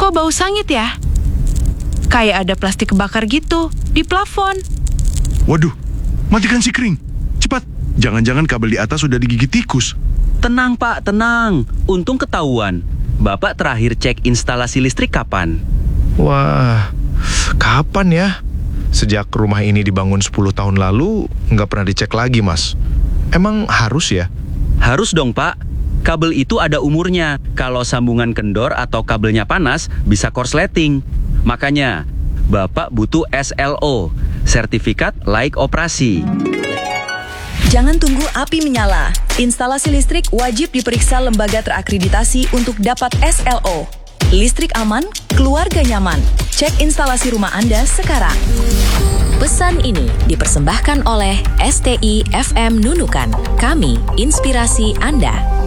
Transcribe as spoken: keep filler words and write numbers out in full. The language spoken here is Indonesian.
Kok bau sangit ya? Kayak ada plastik kebakar gitu di plafon. Waduh, matikan si kering. Cepat, jangan-jangan kabel di atas sudah digigit tikus. Tenang Pak, tenang. Untung ketahuan. Bapak terakhir cek instalasi listrik kapan? Wah, kapan ya? Sejak rumah ini dibangun sepuluh tahun lalu, nggak pernah dicek lagi, Mas. Emang harus ya? Harus dong Pak. Kabel itu ada umurnya. Kalau sambungan kendor atau kabelnya panas, bisa korsleting. Makanya, Bapak butuh S L O, Sertifikat Layak Operasi. Jangan tunggu api menyala. Instalasi listrik wajib diperiksa lembaga terakreditasi untuk dapat S L O. Listrik aman, keluarga nyaman. Cek instalasi rumah Anda sekarang. Pesan ini dipersembahkan oleh S T I F M Nunukan. Kami, inspirasi Anda.